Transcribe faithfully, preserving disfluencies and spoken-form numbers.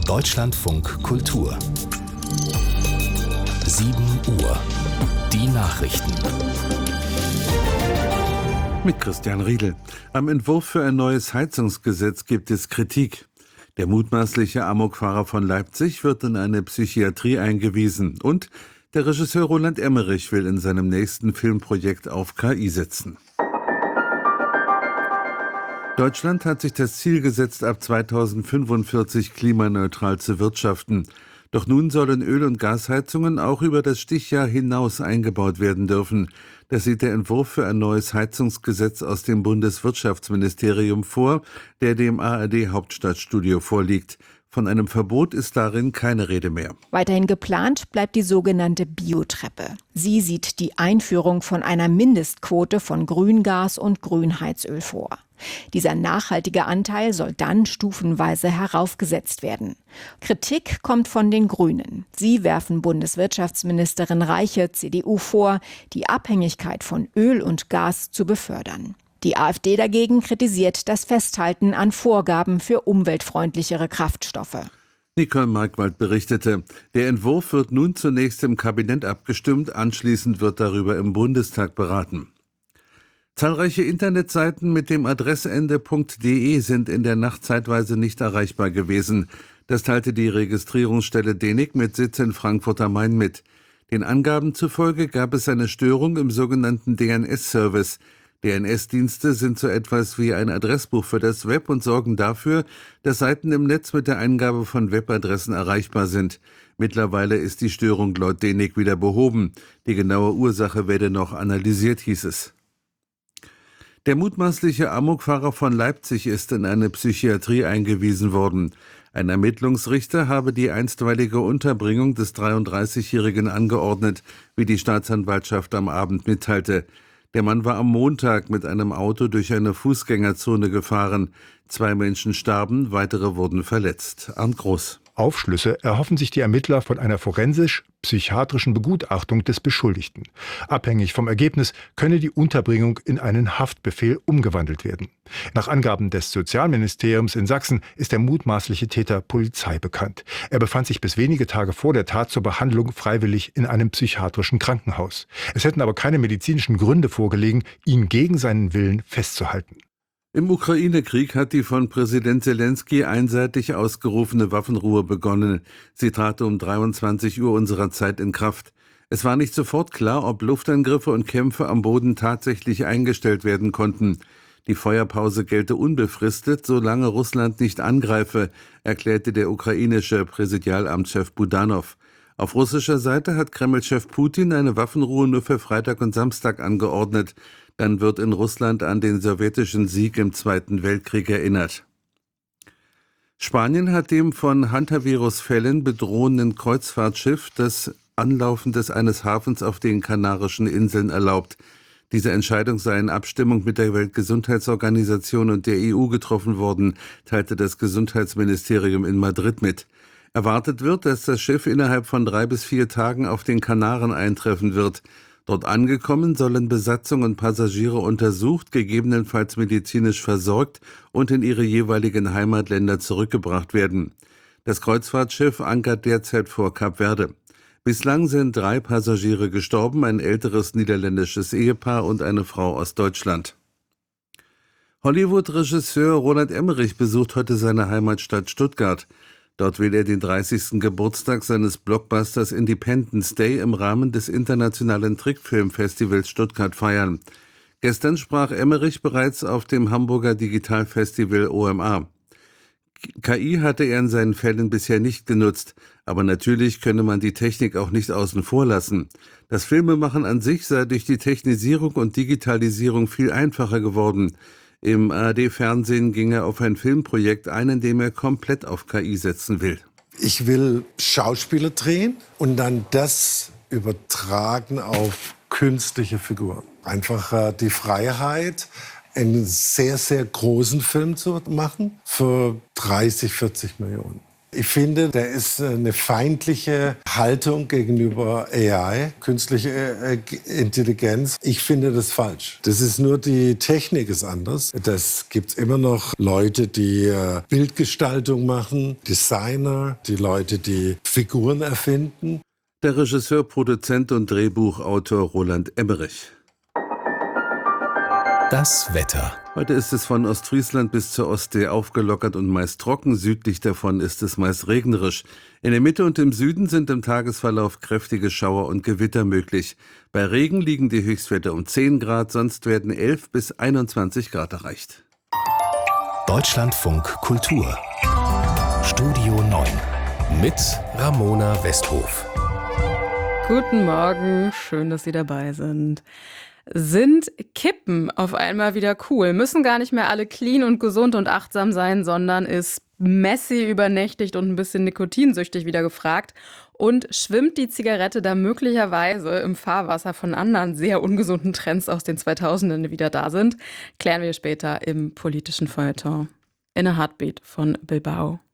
Deutschlandfunk Kultur. sieben Uhr. Die Nachrichten. Mit Christian Riedel. Am Entwurf für ein neues Heizungsgesetz gibt es Kritik. Der mutmaßliche Amokfahrer von Leipzig wird in eine Psychiatrie eingewiesen. Und der Regisseur Roland Emmerich will in seinem nächsten Filmprojekt auf K I setzen. Deutschland hat sich das Ziel gesetzt, ab zweitausendfünfundvierzig klimaneutral zu wirtschaften. Doch nun sollen Öl- und Gasheizungen auch über das Stichjahr hinaus eingebaut werden dürfen. Das sieht der Entwurf für ein neues Heizungsgesetz aus dem Bundeswirtschaftsministerium vor, der dem A R D-Hauptstadtstudio vorliegt. Von einem Verbot ist darin keine Rede mehr. Weiterhin geplant bleibt die sogenannte Biotreppe. Sie sieht die Einführung von einer Mindestquote von Grüngas und Grünheizöl vor. Dieser nachhaltige Anteil soll dann stufenweise heraufgesetzt werden. Kritik kommt von den Grünen. Sie werfen Bundeswirtschaftsministerin Reiche, C D U, vor, die Abhängigkeit von Öl und Gas zu befördern. Die AfD dagegen kritisiert das Festhalten an Vorgaben für umweltfreundlichere Kraftstoffe. Nicole Markwald berichtete, der Entwurf wird nun zunächst im Kabinett abgestimmt, anschließend wird darüber im Bundestag beraten. Zahlreiche Internetseiten mit dem Adressende .de sind in der Nacht zeitweise nicht erreichbar gewesen. Das teilte die Registrierungsstelle D E N I C mit Sitz in Frankfurt am Main mit. Den Angaben zufolge gab es eine Störung im sogenannten D N S-Service. D N S-Dienste sind so etwas wie ein Adressbuch für das Web und sorgen dafür, dass Seiten im Netz mit der Eingabe von Webadressen erreichbar sind. Mittlerweile ist die Störung laut D E N I C wieder behoben. Die genaue Ursache werde noch analysiert, hieß es. Der mutmaßliche Amokfahrer von Leipzig ist in eine Psychiatrie eingewiesen worden. Ein Ermittlungsrichter habe die einstweilige Unterbringung des dreiunddreißigjährigen angeordnet, wie die Staatsanwaltschaft am Abend mitteilte. Der Mann war am Montag mit einem Auto durch eine Fußgängerzone gefahren. Zwei Menschen starben, weitere wurden verletzt. Arndt Groß. Aufschlüsse erhoffen sich die Ermittler von einer forensisch-psychiatrischen Begutachtung des Beschuldigten. Abhängig vom Ergebnis könne die Unterbringung in einen Haftbefehl umgewandelt werden. Nach Angaben des Sozialministeriums in Sachsen ist der mutmaßliche Täter Polizei bekannt. Er befand sich bis wenige Tage vor der Tat zur Behandlung freiwillig in einem psychiatrischen Krankenhaus. Es hätten aber keine medizinischen Gründe vorgelegen, ihn gegen seinen Willen festzuhalten. Im Ukraine-Krieg hat die von Präsident Zelensky einseitig ausgerufene Waffenruhe begonnen. Sie trat um dreiundzwanzig Uhr unserer Zeit in Kraft. Es war nicht sofort klar, ob Luftangriffe und Kämpfe am Boden tatsächlich eingestellt werden konnten. Die Feuerpause gelte unbefristet, solange Russland nicht angreife, erklärte der ukrainische Präsidialamtschef Budanov. Auf russischer Seite hat Kreml-Chef Putin eine Waffenruhe nur für Freitag und Samstag angeordnet. Dann wird in Russland an den sowjetischen Sieg im Zweiten Weltkrieg erinnert. Spanien hat dem von Hantavirus-Fällen bedrohenden Kreuzfahrtschiff das Anlaufen des eines Hafens auf den Kanarischen Inseln erlaubt. Diese Entscheidung sei in Abstimmung mit der Weltgesundheitsorganisation und der E U getroffen worden, teilte das Gesundheitsministerium in Madrid mit. Erwartet wird, dass das Schiff innerhalb von drei bis vier Tagen auf den Kanaren eintreffen wird. Dort angekommen sollen Besatzung und Passagiere untersucht, gegebenenfalls medizinisch versorgt und in ihre jeweiligen Heimatländer zurückgebracht werden. Das Kreuzfahrtschiff ankert derzeit vor Kap Verde. Bislang sind drei Passagiere gestorben, ein älteres niederländisches Ehepaar und eine Frau aus Deutschland. Hollywood-Regisseur Roland Emmerich besucht heute seine Heimatstadt Stuttgart. Dort will er den dreißigsten Geburtstag seines Blockbusters Independence Day im Rahmen des Internationalen Trickfilmfestivals Stuttgart feiern. Gestern sprach Emmerich bereits auf dem Hamburger Digitalfestival O M A. K I hatte er in seinen Fällen bisher nicht genutzt, aber natürlich könne man die Technik auch nicht außen vor lassen. Das Filmemachen an sich sei durch die Technisierung und Digitalisierung viel einfacher geworden. Im A R D-Fernsehen ging er auf ein Filmprojekt ein, in dem er komplett auf K I setzen will. Ich will Schauspieler drehen und dann das übertragen auf künstliche Figuren. Einfach äh, die Freiheit, einen sehr, sehr großen Film zu machen für dreißig, vierzig Millionen. Ich finde, da ist eine feindliche Haltung gegenüber A I, künstliche Intelligenz. Ich finde das falsch. Das ist nur die Technik ist anders. Das gibt's immer noch Leute, die Bildgestaltung machen, Designer, die Leute, die Figuren erfinden. Der Regisseur, Produzent und Drehbuchautor Roland Emmerich. Das Wetter. Heute ist es von Ostfriesland bis zur Ostsee aufgelockert und meist trocken. Südlich davon ist es meist regnerisch. In der Mitte und im Süden sind im Tagesverlauf kräftige Schauer und Gewitter möglich. Bei Regen liegen die Höchstwerte um zehn Grad, sonst werden elf bis einundzwanzig Grad erreicht. Deutschlandfunk Kultur. Studio neun. Mit Ramona Westhof. Guten Morgen, schön, dass Sie dabei sind. Sind Kippen auf einmal wieder cool? Müssen gar nicht mehr alle clean und gesund und achtsam sein, sondern ist Messi übernächtigt und ein bisschen nikotinsüchtig wieder gefragt? Und schwimmt die Zigarette da möglicherweise im Fahrwasser von anderen sehr ungesunden Trends aus den zweitausendern, die wieder da sind? Klären wir später im politischen Feuilleton. In a Heartbeat von Bilbao.